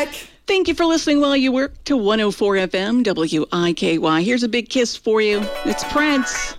back. Thank you for listening while you work to 104 FM WIKY. Here's a big kiss for you. It's Prince.